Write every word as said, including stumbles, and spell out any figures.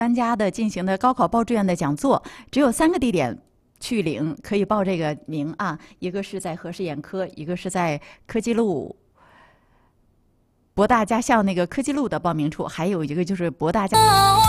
专家的进行的高考报志愿的讲座，只有三个地点去领可以报这个名啊，一个是在和氏眼科，一个是在科技路博大家校那个科技路的报名处，还有一个就是博大家。